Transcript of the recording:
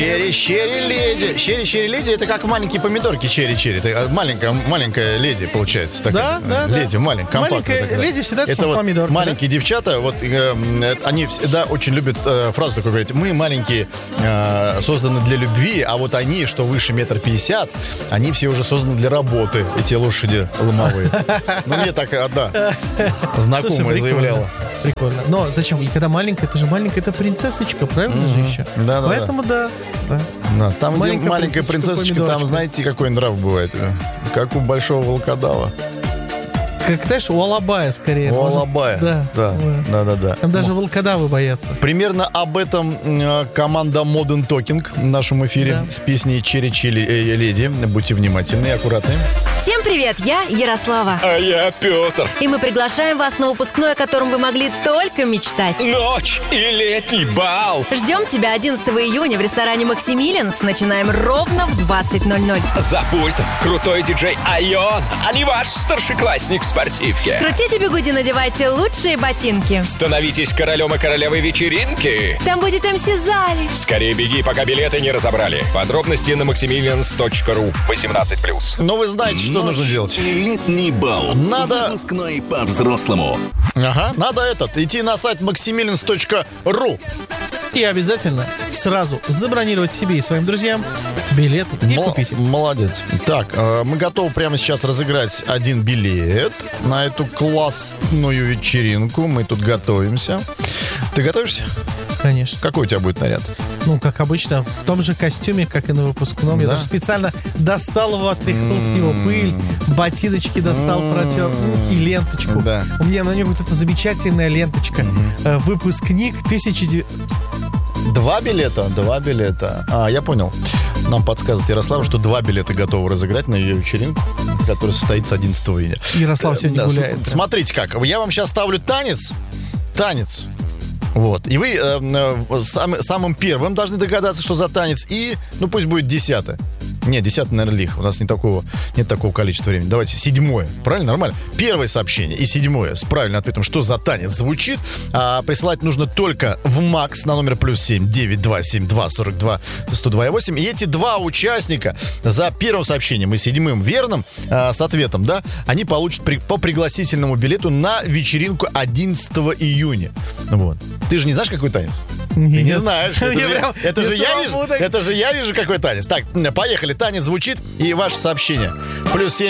Черри леди, это как маленькие помидорки черри. Это маленькая леди получается. Такая. Да. Леди маленькая, компактная. Маленькая леди всегда это вот помидорка. Маленькие девчата, вот они всегда очень любят фразу такую говорить: мы маленькие, созданы для любви, а вот они, что выше 1,50 м, они все уже созданы для работы, эти лошади ломовые. Ну, мне так одна знакомая заявляла. Прикольно. Но зачем? И когда маленькая, это принцессочка, правильно же еще? Да. Поэтому да. Там, где маленькая принцессочка, там, знаете, какой нрав бывает? Как у большого волкодава. Как, знаешь, у Алабая скорее. У Алабая. Да. Там даже волкодавы боятся. Примерно об этом команда Modern Talking в нашем эфире с песней «Черри леди». Будьте внимательны и аккуратны. Всем привет, я Ярослава. А я Петр. И мы приглашаем вас на выпускной, о котором вы могли только мечтать. Ночь и летний бал. Ждем тебя 11 июня в ресторане «Максимилианс». Начинаем ровно в 20:00. За пультом крутой диджей Айон, а не ваш старшеклассник в спортивке. Крутите бигуди, надевайте лучшие ботинки. Становитесь королем и королевой вечеринки. Там будет МС Зали. Скорее беги, пока билеты не разобрали. Подробности на maximilians.ru. 18+. Но вы знаете, что нужно делать? Летний бал. Надо... Выпускной по-взрослому. Ага, надо идти на сайт maximilians.ru. И обязательно сразу забронировать себе и своим друзьям билеты и купить их. Молодец. Так, мы готовы прямо сейчас разыграть один билет на эту классную вечеринку. Мы тут готовимся. Ты готовишься? Конечно. Какой у тебя будет наряд? Ну, как обычно, в том же костюме, как и на выпускном. Я даже специально достал его, отряхнул с него пыль, ботиночки достал, протер и ленточку. Да. У меня на нем вот эта замечательная ленточка. Выпускник 1900... Два билета. Я понял. Нам подсказывает Ярослава, что 2 билета готовы разыграть на ее вечеринку, которая состоится 11 июня. Ярослав сегодня гуляет. Смотрите как. Я вам сейчас ставлю танец. Вот. И вы самым первым должны догадаться, что за танец. И, пусть будет 10-е. Нет, 10-е, наверное, лихо. У нас нет такого количества времени. Давайте 7-е. Правильно? Нормально? Первое сообщение и 7-е с правильным ответом, что за танец звучит. Присылать нужно только в МАКС на номер +7 9272 42 102,8. И эти два участника за первым сообщением и 7-м верным с ответом, да, они получат по пригласительному билету на вечеринку 11 июня. Вот. Ты же не знаешь, какой танец? Нет. Ты не знаешь. Это же я вижу, какой танец. Так, поехали. Танец звучит и ваше сообщение. +7